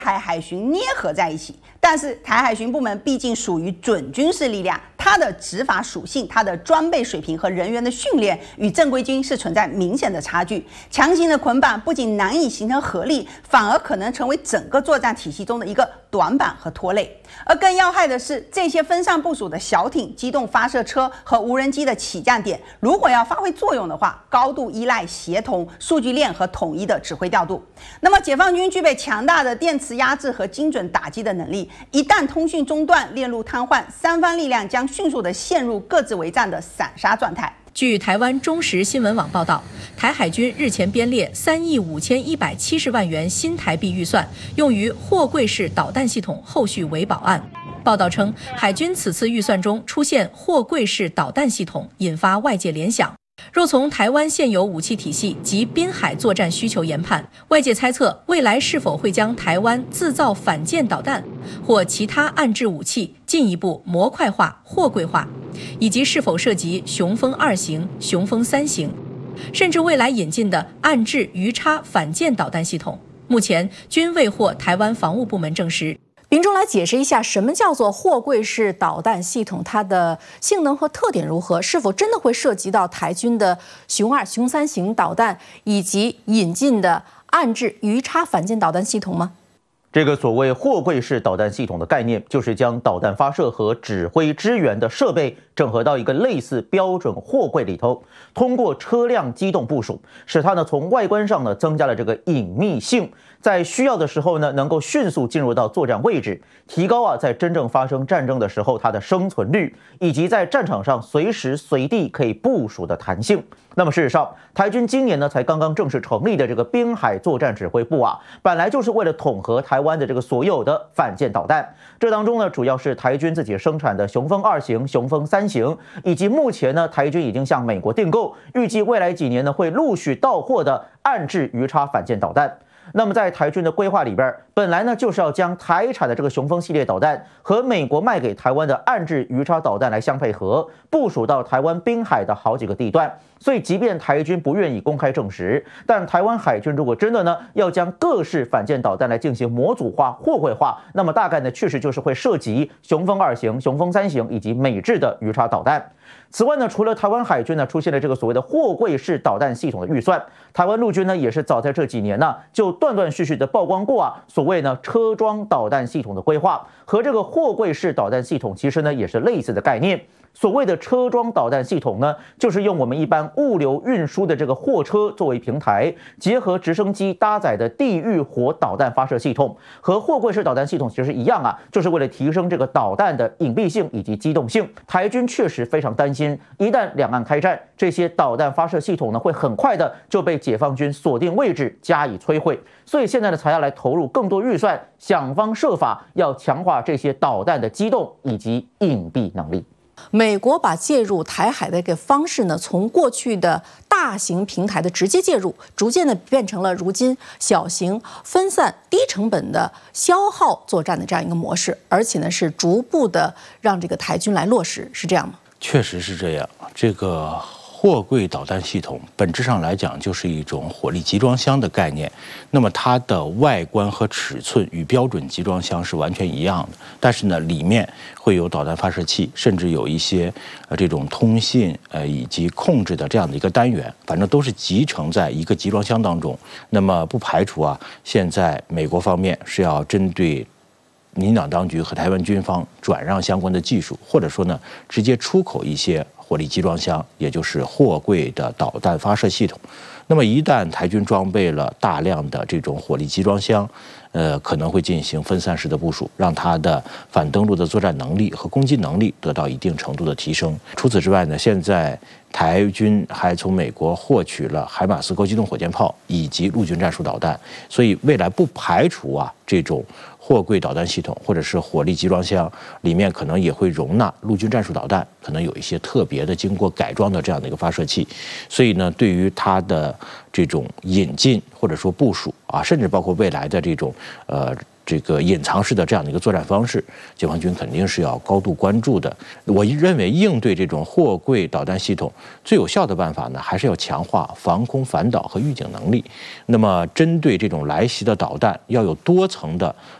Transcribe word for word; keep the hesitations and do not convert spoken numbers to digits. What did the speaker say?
台海巡捏合在一起，但是台海巡部门毕竟属于准军事力量，它的执法属性、它的装备水平和人员的训练与正规军是存在明显的差距。强行的捆绑不仅难以形成合力，反而可能成为整个作战体系中的一个短板和拖累。而更要害的是，这些分散部署的小艇、机动发射车和无人机的起降点，如果要发挥作用的话，高度依赖协同、数据链和统一的指挥调度。那么，解放军具备强大的电磁压制和精准打击的能力，一旦通讯中断、链路瘫痪，三方力量将迅速地陷入各自为战的散沙状态。 据台湾中时新闻网报道，台海军日前编列三亿五千一百七十万元新台币预算，用于货柜式导弹系统后续维保案。报道称，海军此次预算中出现货柜式导弹系统，引发外界联想。若从台湾现有武器体系及滨海作战需求研判，外界猜测未来是否会将台湾自造反舰导弹或其他岸置武器进一步模块化、货柜化，以及是否涉及雄风二型、雄风三型，甚至未来引进的岸置鱼叉反舰导弹系统，目前均未获台湾防务部门证实。 秉忠来解释一下，什么叫做货柜式导弹系统？它的性能和特点如何？是否真的会涉及到台军的雄二、雄三型导弹，以及引进的岸置鱼叉反舰导弹系统吗？ 这个所谓货柜式导弹系统的概念，就是将导弹发射和指挥支援的设备整合到一个类似标准货柜里头，通过车辆机动部署，使它呢从外观上呢增加了这个隐秘性，在需要的时候呢能够迅速进入到作战位置，提高啊在真正发生战争的时候它的生存率，以及在战场上随时随地可以部署的弹性。那么事实上，台军今年呢才刚刚正式成立的这个滨海作战指挥部啊，本来就是为了统合台湾的这个所有的反舰导弹。这当中呢，主要是台军自己生产的雄风二型、雄风三型，以及目前呢台军已经向美国订购，预计未来几年呢会陆续到货的岸置鱼叉反舰导弹。那么在台军的规划里边，本来呢就是要将台产的这个雄风系列导弹和美国卖给台湾的岸置鱼叉导弹来相配合，部署到台湾滨海的好几个地段。所以，即便台军不愿意公开证实，但台湾海军如果真的呢要将各式反舰导弹来进行模组化、货柜化，那么大概呢确实就是会涉及雄风二型、雄风三型以及美制的鱼叉导弹。此外呢，除了台湾海军呢出现了这个所谓的货柜式导弹系统的预算，台湾陆军呢也是早在这几年呢就断断续续的曝光过啊，所谓呢车装导弹系统的规划和这个货柜式导弹系统其实呢也是类似的概念。所谓的车装导弹系统呢，就是用我们一般物流运输的这个货车作为平台，结合直升机搭载的地狱火导弹发射系统，和货柜式导弹系统其实一样啊，就是为了提升这个导弹的隐蔽性以及机动性。台军确实非常担心，一旦两岸开战，这些导弹发射系统呢会很快的就被解放军锁定位置加以摧毁，所以现在呢才要来投入更多预算，想方设法要强化这些导弹的机动以及隐蔽能力。 美国把介入台海的一个方式呢，从过去的大型平台的直接介入，逐渐的变成了如今小型、分散、低成本的消耗作战的这样一个模式，而且呢是逐步的让这个台军来落实，是这样吗？ 确实是这样。这个货柜导弹系统本质上来讲就是一种火力集装箱的概念，那么它的外观和尺寸与标准集装箱是完全一样的，但是呢，里面会有导弹发射器，甚至有一些呃这种通信呃以及控制的这样的一个单元，反正都是集成在一个集装箱当中。那么不排除啊，现在美国方面是要针对民进党当局和台湾军方转让相关的技术，或者说呢，直接出口一些火力集装箱，也就是货柜的导弹发射系统。那么一旦台军装备了大量的这种火力集装箱，呃，可能会进行分散式的部署，让它的反登陆的作战能力和攻击能力得到一定程度的提升。除此之外呢，现在台军还从美国获取了海马斯高机动火箭炮以及陆军战术导弹，所以未来不排除啊这种货柜导弹系统或者是火力集装箱里面可能也会容纳陆军战术导弹，可能有一些特别的经过改装的这样的一个发射器。所以呢，对于它的这种引进或者说部署啊，甚至包括未来的这种呃。 这个隐藏式的这样的一个作战方式，解放军肯定是要高度关注的。我认为应对这种货柜导弹系统最有效的办法呢，还是要强化防空反导和预警能力。那么针对这种来袭的导弹，要有多层的